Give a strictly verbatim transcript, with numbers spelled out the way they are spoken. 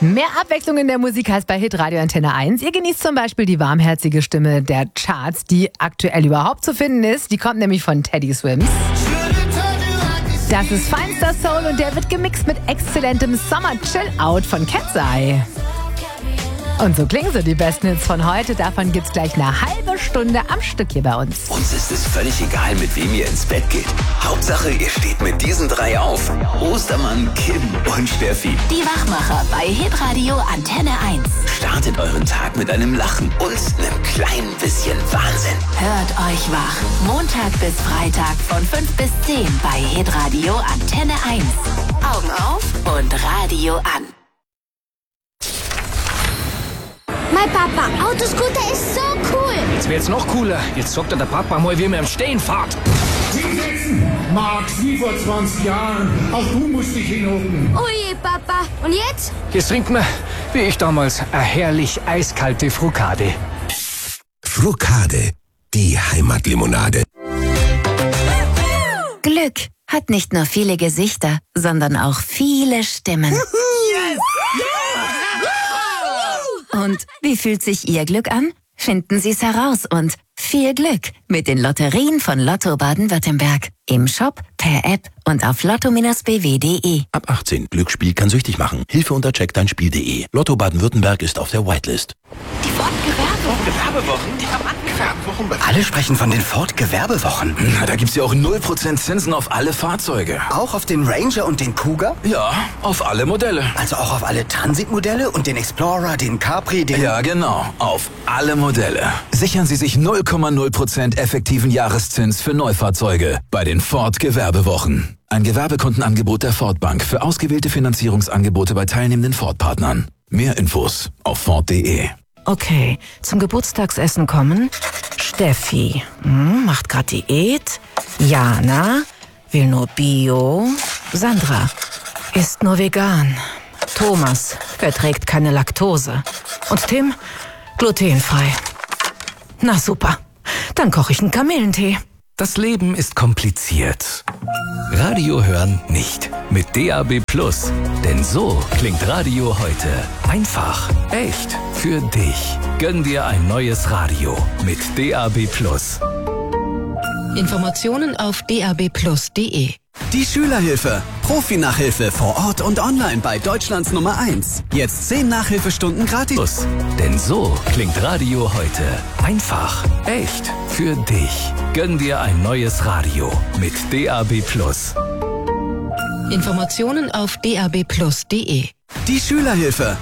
Mehr Abwechslung in der Musik heißt bei Hitradio Antenne eins. Ihr genießt zum Beispiel die warmherzige Stimme der Charts, die aktuell überhaupt zu finden ist. Die kommt nämlich von Teddy Swims. Das ist feinster Soul und der wird gemixt mit exzellentem Summer Chill Out von Cat's Eye. Und so klingen sie, die besten Hits von heute. Davon gibt's gleich eine halbe Stunde am Stück hier bei uns. Uns ist es völlig egal, mit wem ihr ins Bett geht. Hauptsache, ihr steht mit diesen drei auf. Ostermann, Kim und Steffi. Die Wachmacher bei Hitradio Antenne eins. Startet euren Tag mit einem Lachen und einem kleinen bisschen Wahnsinn. Hört euch wach. Montag bis Freitag von fünf bis zehn bei Hitradio Antenne eins. Augen auf und Radio an. Mein Papa, Autoscooter ist so cool. Jetzt wird's noch cooler. Jetzt zockt der Papa mal, wie man im Stehen fährt. Hinsetzen! Max, wie vor zwanzig Jahren. Auch du musst dich hinhocken. Oh je, Papa. Und jetzt? Jetzt trinkt man, wie ich damals, eine herrlich eiskalte Frucade. Frucade, die Heimatlimonade. Glück hat nicht nur viele Gesichter, sondern auch viele Stimmen. Und wie fühlt sich Ihr Glück an? Finden Sie es heraus und viel Glück mit den Lotterien von Lotto Baden-Württemberg. Im Shop, per App und auf lotto b w punkt de. Ab achtzehn. Glücksspiel kann süchtig machen. Hilfe unter check dein Spiel punkt de. Lotto Baden-Württemberg ist auf der Whitelist. Die Ford-Gewerbewochen. Gewerbewochen? Die haben Gewerbewochen. Alle sprechen von den Ford-Gewerbewochen. Na, da gibt's ja auch null Prozent Zinsen auf alle Fahrzeuge. Auch auf den Ranger und den Kuga? Ja, auf alle Modelle. Also auch auf alle Transit-Modelle und den Explorer, den Capri, den... Ja, genau. Auf alle Modelle. Sichern Sie sich null Komma null Prozent effektiven Jahreszins für Neufahrzeuge bei den Ford-Gewerbewochen. Ein Gewerbekundenangebot der Ford Bank für ausgewählte Finanzierungsangebote bei teilnehmenden Ford-Partnern. Mehr Infos auf ford punkt de. Okay, zum Geburtstagsessen kommen Steffi, hm, macht grad Diät. Jana will nur Bio. Sandra isst nur vegan. Thomas verträgt keine Laktose. Und Tim glutenfrei. Na super, dann koche ich einen Kamillentee. Das Leben ist kompliziert. Radio hören nicht. Mit D A B Plus. Denn so klingt Radio heute. Einfach, echt, für dich. Gönn dir ein neues Radio mit D A B Plus. Informationen auf d a b plus punkt de. Die Schülerhilfe. Profi-Nachhilfe vor Ort und online bei Deutschlands Nummer eins. Jetzt zehn Nachhilfestunden gratis. Plus. Denn so klingt Radio heute. Einfach, echt, für dich. Gönn dir ein neues Radio mit D A B Plus. Informationen auf d a b plus punkt de. Die Schülerhilfe.